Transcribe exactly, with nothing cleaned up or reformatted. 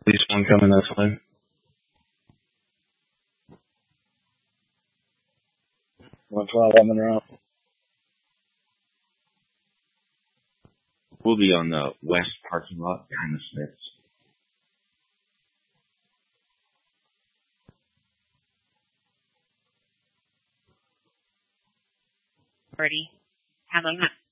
least one coming this way. one twelve coming around. We'll be on the west parking lot behind the Smiths. Ready. Handling that.